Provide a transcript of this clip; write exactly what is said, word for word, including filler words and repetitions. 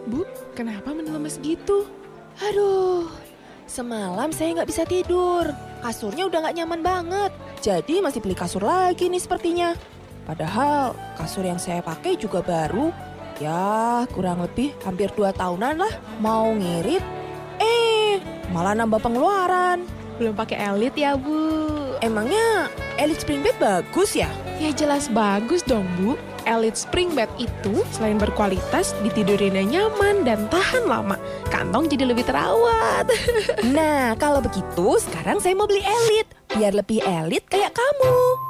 Bu, kenapa menelemes gitu? Aduh, semalam saya nggak bisa tidur. Kasurnya udah nggak nyaman banget. Jadi masih beli kasur lagi nih sepertinya. Padahal kasur yang saya pakai juga baru. Ya, kurang lebih hampir dua tahunan lah. Mau ngirit, eh malah nambah pengeluaran. Belum pakai Elite ya, Bu? Emangnya Elite Spring Bed bagus ya? Ya jelas bagus dong, Bu. Elite Spring Bed itu selain berkualitas, ditidurinnya nyaman dan tahan lama. Kantong jadi lebih terawat. Nah, kalau begitu sekarang saya mau beli Elite. Biar lebih elite kayak kamu.